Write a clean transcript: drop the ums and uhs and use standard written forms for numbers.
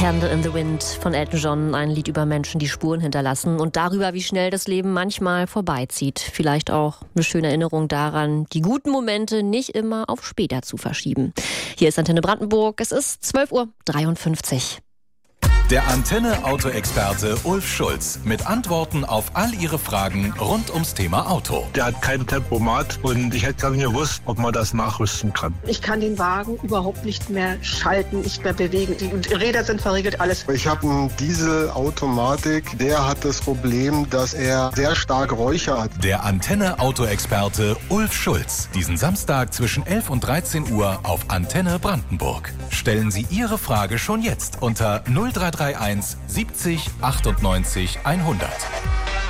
Candle in the Wind von Elton John, ein Lied über Menschen, die Spuren hinterlassen und darüber, wie schnell das Leben manchmal vorbeizieht. Vielleicht auch eine schöne Erinnerung daran, die guten Momente nicht immer auf später zu verschieben. Hier ist Antenne Brandenburg, es ist 12:53 Uhr. Der Antenne-Auto-Experte Ulf Schulz mit Antworten auf all Ihre Fragen rund ums Thema Auto. Der hat kein Tempomat und ich hätte gar nicht gewusst, ob man das nachrüsten kann. Ich kann den Wagen überhaupt nicht mehr schalten, nicht mehr bewegen. Die Räder sind verriegelt, alles. Ich habe einen Dieselautomatik, der hat das Problem, dass er sehr stark Räucher hat. Der Antenne-Auto-Experte Ulf Schulz. Diesen Samstag zwischen 11 und 13 Uhr auf Antenne Brandenburg. Stellen Sie Ihre Frage schon jetzt unter 0331 70 98 100.